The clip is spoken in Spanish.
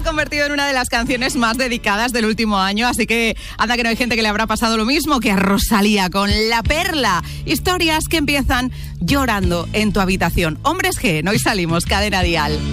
convertido en una de las canciones más dedicadas del último año, así que anda que no hay gente que le habrá pasado lo mismo que a Rosalía con La Perla. Historias que empiezan llorando en tu habitación. Hombres G, hoy salimos, Cadena Dial.